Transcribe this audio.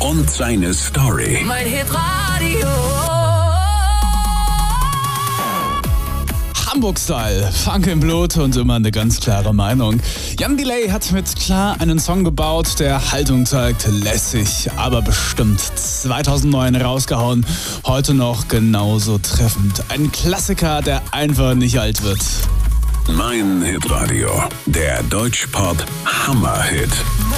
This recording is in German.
und seine Story. Mein Hitradio. Hamburg-Style, Funk im Blut und immer eine ganz klare Meinung. Jan Delay hat mit Klar einen Song gebaut, der Haltung zeigt, lässig, aber bestimmt. 2009 rausgehauen, heute noch genauso treffend. Ein Klassiker, der einfach nicht alt wird. Mein Hitradio, der Deutschpop Hammerhit.